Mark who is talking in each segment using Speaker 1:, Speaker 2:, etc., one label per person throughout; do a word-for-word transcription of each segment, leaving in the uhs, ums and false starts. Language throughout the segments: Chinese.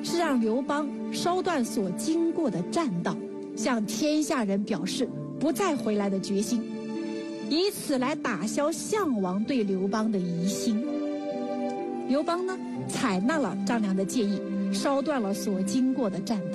Speaker 1: 是让刘邦烧断所经过的栈道，向天下人表示不再回来的决心，以此来打消项王对刘邦的疑心。刘邦呢，采纳了张良的建议，烧断了所经过的栈道。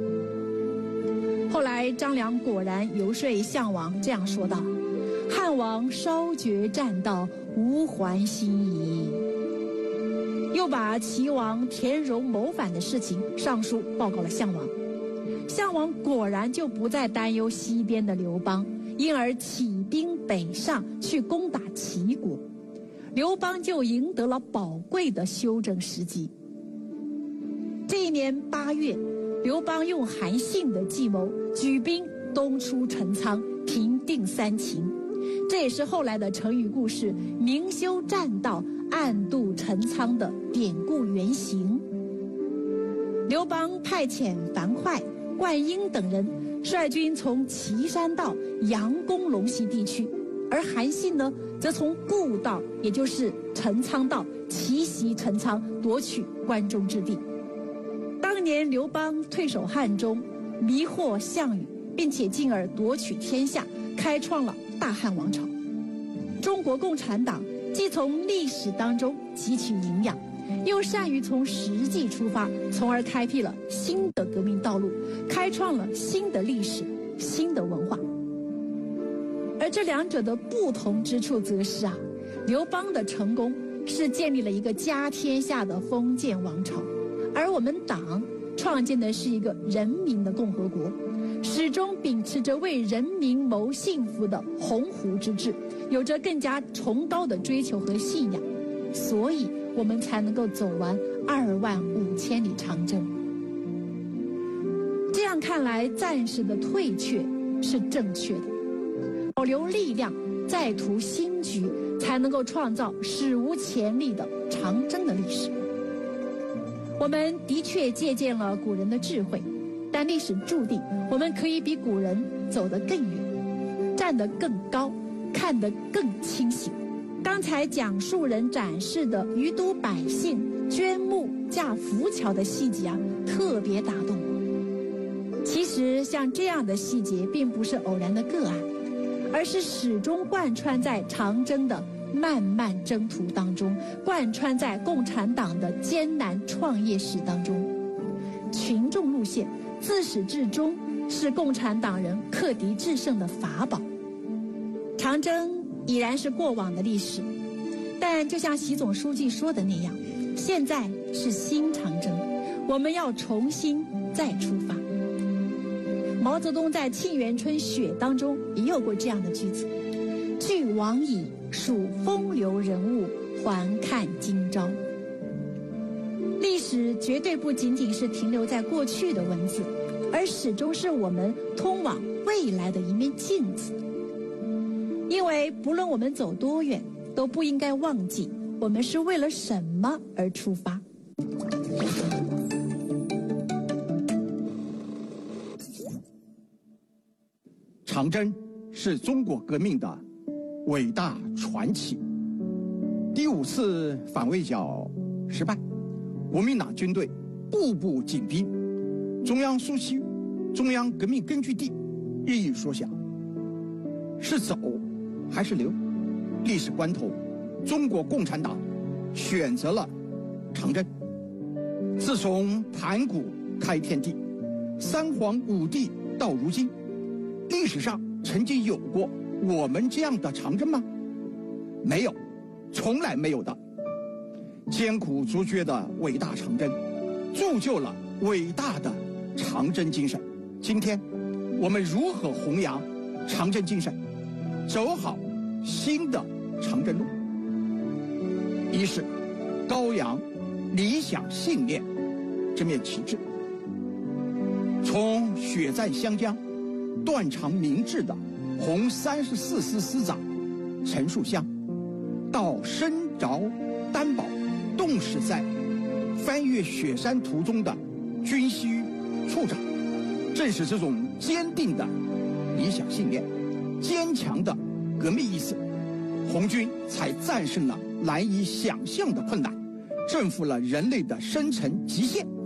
Speaker 1: 后来张良果然游说项王这样说道：汉王烧绝栈道，无还心矣。又把齐王田荣谋反的事情上书报告了项王。项王果然就不再担忧西边的刘邦，因而起兵北上去攻打齐国，刘邦就赢得了宝贵的休整时机。这一年八月，刘邦用韩信的计谋举兵东出陈仓，平定三秦，这也是后来的成语故事“明修栈道，暗度陈仓”的典故原型。刘邦派遣樊哙、灌婴等人率军从岐山道、佯攻陇西地区，而韩信呢，则从故道，也就是陈仓道奇袭陈仓，夺取关中之地。当年刘邦退守汉中，迷惑项羽，并且进而夺取天下，开创了大汉王朝。中国共产党既从历史当中汲取营养，又善于从实际出发，从而开辟了新的革命道路，开创了新的历史、新的文化。而这两者的不同之处则是啊，刘邦的成功是建立了一个家天下的封建王朝，而我们党创建的是一个人民的共和国，始终秉持着为人民谋幸福的鸿鹄之志，有着更加崇高的追求和信仰，所以我们才能够走完二万五千里长征。这样看来，暂时的退却是正确的，保留力量，再图新局，才能够创造史无前例的长征的历史。我们的确借鉴了古人的智慧，但历史注定我们可以比古人走得更远，站得更高，看得更清醒。刚才讲述人展示的余都百姓捐木架浮桥的细节啊，特别打动我。其实像这样的细节并不是偶然的个案，而是始终贯穿在长征的漫漫征途当中，贯穿在共产党的艰难创业史当中。群众路线自始至终是共产党人克敌制胜的法宝。长征已然是过往的历史，但就像习总书记说的那样，现在是新长征，我们要重新再出发。毛泽东在《沁园春·雪》当中也有过这样的句子：俱往矣，数风流人物，还看今朝。历史绝对不仅仅是停留在过去的文字，而始终是我们通往未来的一面镜子。因为不论我们走多远，都不应该忘记我们是为了什么而出发。
Speaker 2: 长征是中国革命的伟大传奇。第五次反围剿失败，国民党军队步步紧逼，中央苏区、中央革命根据地日益缩小，是走还是留？历史关头，中国共产党选择了长征。自从盘古开天地，三皇五帝到如今，历史上曾经有过我们这样的长征吗？没有，从来没有的。艰苦卓绝的伟大长征，铸就了伟大的长征精神。今天，我们如何弘扬长征精神，走好新的长征路？一是高扬理想信念这面旗帜，从血战湘江、断肠明志的红三十四师师长陈树湘，到身着担保、冻死在翻越雪山途中的军需处长，正是这种坚定的理想信念、坚强的革命意识，红军才战胜了难以想象的困难，征服了人类的生存极限。